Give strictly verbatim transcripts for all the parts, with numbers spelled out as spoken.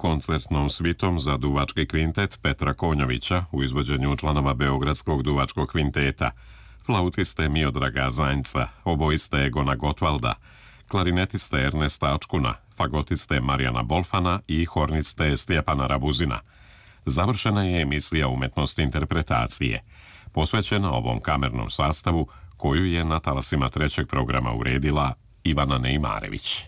koncertnom svitom za duvački kvintet Petra Konjovića u izvođenju članova Beogradskog duvačkog kvinteta, flautiste Miodraga Zanjca, oboiste Egona Gotvalda, klarinetiste Ernesta Ačkuna, fagotiste Marijana Bolfana i horniste Stjepana Rabuzina. Završena je emisija Umetnost interpretacije, posvećena ovom kamernom sastavu koju je na talasima trećeg programa uredila Ivana Neimarević.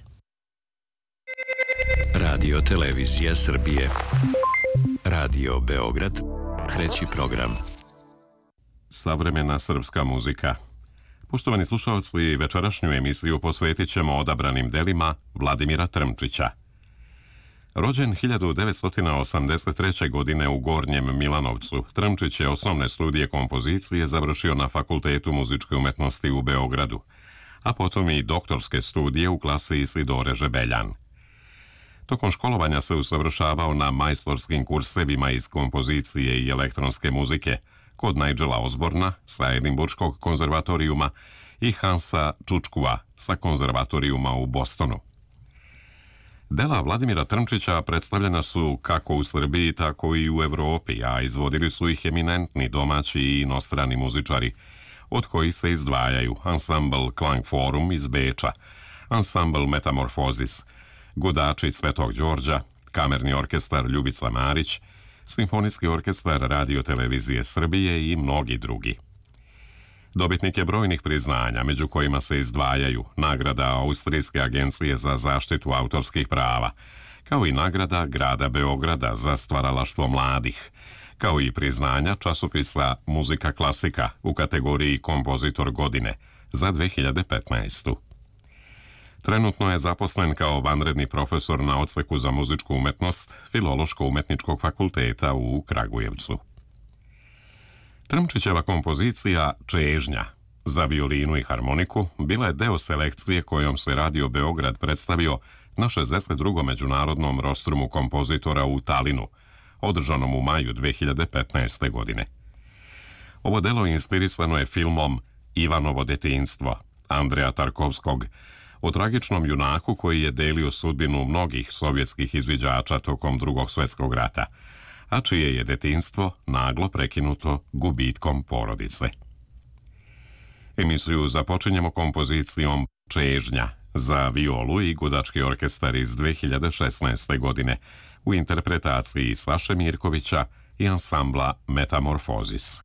Radio Televizija Srbije. Radio Beograd. Treći program. Savremena srpska muzika. Poštovani slušalci, večerašnju emisiju posvetit ćemo odabranim delima Vladimira Trmčića. Rođen hiljadu devetsto osamdeset treće. godine u Gornjem Milanovcu, Trmčić je osnovne studije kompozicije završio na Fakultetu muzičke umetnosti u Beogradu, a potom i doktorske studije u klasi Isidore Žebeljan. Tokom školovanja se usavršavao na majstorskim kursevima iz kompozicije i elektronske muzike kod Nigela Osborna sa Edinburškog konzervatorijuma i Hansa Čučkua sa konzervatorijuma u Bostonu. Dela Vladimira Trmčića predstavljena su kako u Srbiji, tako i u Evropi, a izvodili su ih eminentni domaći i inostrani muzičari, od kojih se izdvajaju ansambl Klangforum iz Beča, ansambl Metamorfozis, Gudači Svetog Đorđa, kamerni orkestar Ljubica Marić, simfonijski orkestar Radio Televizije Srbije i mnogi drugi. Dobitnik je brojnih priznanja, među kojima se izdvajaju nagrada Austrijske agencije za zaštitu autorskih prava, kao i nagrada Grada Beograda za stvaralaštvo mladih, kao i priznanja časopisa Muzika klasika u kategoriji Kompozitor godine za dve hiljade petnaestu. Trenutno je zaposlen kao vanredni profesor na odseku za muzičku umetnost Filološko-umetničkog fakulteta u Kragujevcu. Trmčićeva kompozicija Čežnja za violinu i harmoniku bila je deo selekcije kojom se Radio Beograd predstavio na šezdeset drugom međunarodnom rostrumu kompozitora u Talinu, održanom u maju dve hiljade petnaeste. godine. Ovo delo inspirisano je filmom Ivanovo detinjstvo Andreja Tarkovskog, o tragičnom junaku koji je delio sudbinu mnogih sovjetskih izviđača tokom Drugog svjetskog rata, a čije je detinjstvo naglo prekinuto gubitkom porodice. Emisiju započinjemo kompozicijom Čežnja za violu i gudački orkestar iz dve hiljade šesnaeste. godine u interpretaciji Saše Mirkovića i ansambla Metamorfozis.